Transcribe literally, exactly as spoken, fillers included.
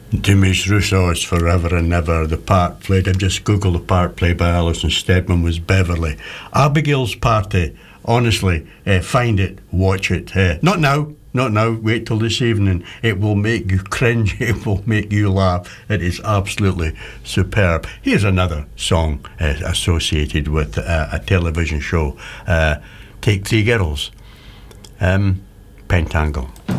Demis Roussos, Forever and Never. The part played, I just googled the part played by Alison Steadman, was Beverly. Abigail's Party, honestly, uh, find it, watch it. Uh, not now, not now, wait till this evening. It will make you cringe, it will make you laugh. It is absolutely superb. Here's another song uh, associated with uh, a television show, uh, Take Three Girls, um, Pentangle.